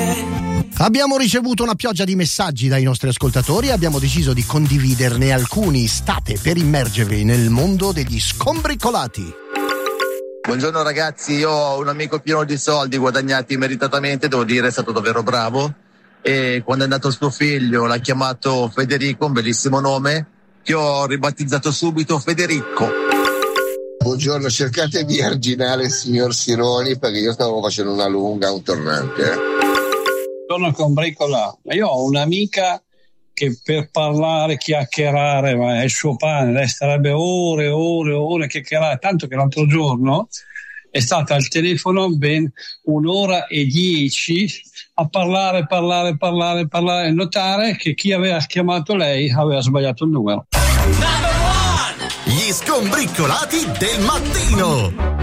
Abbiamo ricevuto una pioggia di messaggi dai nostri ascoltatori e abbiamo deciso di condividerne alcuni. State per immergervi nel mondo degli scombricolati. Buongiorno ragazzi, io ho un amico pieno di soldi guadagnati meritatamente, devo dire è stato davvero bravo, e quando è nato suo figlio l'ha chiamato Federico, un bellissimo nome, che ho ribattezzato subito Federico. Buongiorno, cercate di arginare il signor Sironi perché io stavo facendo una lunga, un tornante. Buongiorno combricola, io ho un'amica che per parlare, chiacchierare, ma è il suo pane, lei starebbe ore a chiacchierare, tanto che l'altro giorno è stata al telefono ben 1:10 a parlare e notare che chi aveva chiamato lei aveva sbagliato il numero. Gli scombricolati del mattino.